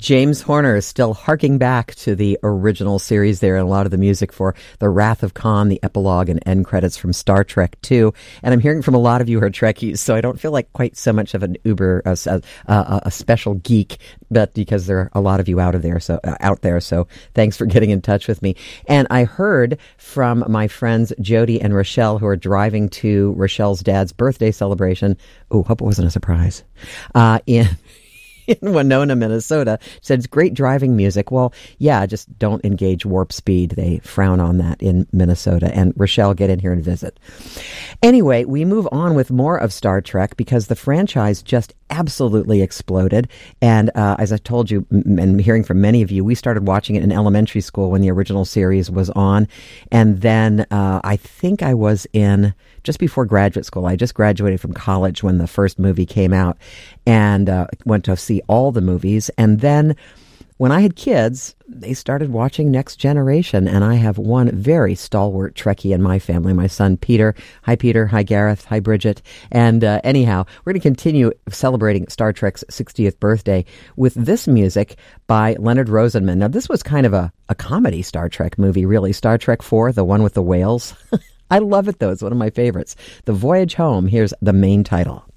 James Horner is still harking back to the original series there, and a lot of the music for The Wrath of Khan, the epilogue and end credits from Star Trek 2. And I'm hearing from a lot of you who are Trekkies, so I don't feel like quite so much of an a special geek, but because there are a lot of you out there, so thanks for getting in touch with me. And I heard from my friends Jody and Rochelle, who are driving to Rochelle's dad's birthday celebration. Oh, hope it wasn't a surprise. In Winona, Minnesota, said it's great driving music. Well, yeah, just don't engage warp speed. They frown on that in Minnesota. And Rochelle, get in here and visit. Anyway, we move on with more of Star Trek because the franchise just absolutely exploded. And as I told you, and hearing from many of you, we started watching it in elementary school when the original series was on. And then I think I was in just before graduate school. I just graduated from college when the first movie came out and went to see all the movies. And then when I had kids, they started watching Next Generation, and I have one very stalwart Trekkie in my family, my son Peter. Hi, Peter. Hi, Gareth. Hi, Bridget. And anyhow, we're going to continue celebrating Star Trek's 60th birthday with this music by Leonard Rosenman. Now, this was kind of a comedy Star Trek movie, really. Star Trek 4, the one with the whales. I love it, though. It's one of my favorites. The Voyage Home. Here's the main title.